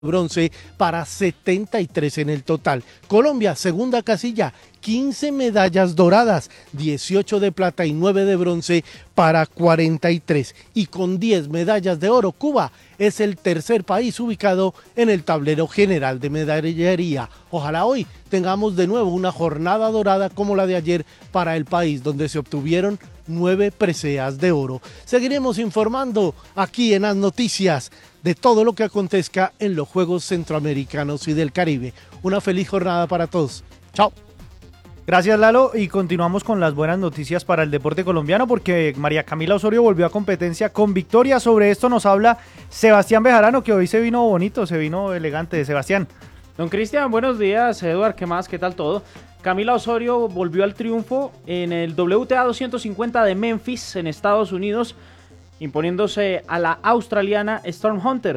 bronce para 73 en el total. Colombia, segunda casilla, 15 medallas doradas, 18 de plata y 9 de bronce para 43. Y con 10 medallas de oro, Cuba es el tercer país ubicado en el tablero general de medallería. Ojalá hoy tengamos de nuevo una jornada dorada como la de ayer para el país, donde se obtuvieron 9 preseas de oro. Seguiremos informando aquí en As Noticias de todo lo que acontezca en los Juegos Centroamericanos y del Caribe. Una feliz jornada para todos. Chao. Gracias, Lalo, y continuamos con las buenas noticias para el deporte colombiano porque María Camila Osorio volvió a competencia con victoria. Sobre esto nos habla Sebastián Bejarano, que hoy se vino bonito, se vino elegante. Sebastián. Don Cristian, buenos días. Eduard, ¿qué más? ¿Qué tal todo? Camila Osorio volvió al triunfo en el WTA 250 de Memphis, en Estados Unidos, imponiéndose a la australiana Storm Hunter,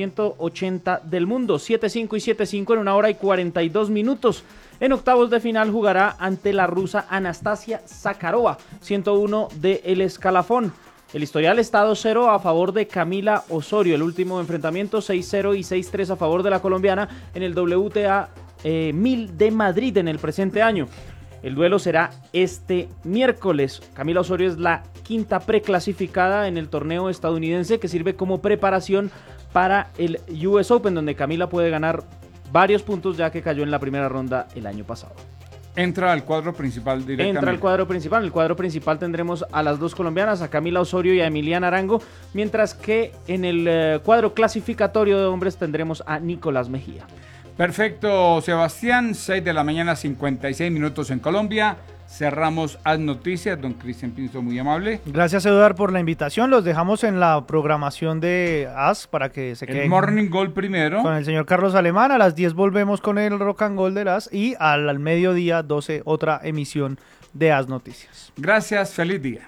180 del mundo, 7-5 y 7-5 en 1 hora y 42 minutos. En octavos de final jugará ante la rusa Anastasia Zakharova, 101 del escalafón. El historial está 2-0 a favor de Camila Osorio. El último enfrentamiento 6-0 y 6-3 a favor de la colombiana en el WTA 1000 de Madrid en el presente año. El duelo será este miércoles. Camila Osorio es la quinta preclasificada en el torneo estadounidense que sirve como preparación para el US Open, donde Camila puede ganar varios puntos ya que cayó en la primera ronda el año pasado. Entra al cuadro principal directamente. Entra al cuadro principal. En el cuadro principal tendremos a las dos colombianas, a Camila Osorio y a Emiliana Arango, mientras que en el cuadro clasificatorio de hombres tendremos a Nicolás Mejía. Perfecto, Sebastián, 6 de la mañana, 56 minutos en Colombia. Cerramos As Noticias, don Cristian Pinto, muy amable. Gracias, Eduard, por la invitación. Los dejamos en la programación de As para que se queden. El Morning Gold primero. Con el señor Carlos Alemán. A las 10 volvemos con el Rock and Gold de As y al mediodía 12 otra emisión de As Noticias. Gracias, feliz día.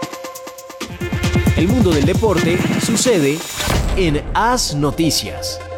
El mundo del deporte sucede en As Noticias.